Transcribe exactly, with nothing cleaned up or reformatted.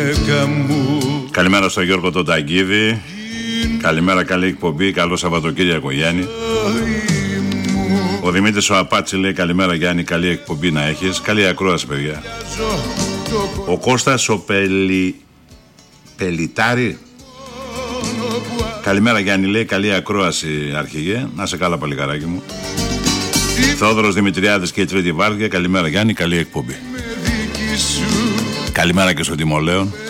γυναίκα μου. Καλημέρα στον Γιώργο τον Ταγκίδη. Καλημέρα, καλή εκπομπή. Καλό Σαββατοκύριακο, Γιάννη. Ο Δημήτρης ο Απάτσι λέει καλημέρα, Γιάννη, καλή εκπομπή να έχεις. Καλή ακρόαση, παιδιά. Ο Κώστας ο Πελι... Πελιτάρη. Καλημέρα, Γιάννη, λέει καλή ακρόαση, αρχηγέ. Να σε καλά, παλικαράκι μου. Θόδωρος Δημητριάδης και η Τρίτη Βάρδια. Καλημέρα, Γιάννη, καλή εκπομπή. Καλημέρα και στο Τιμολέον.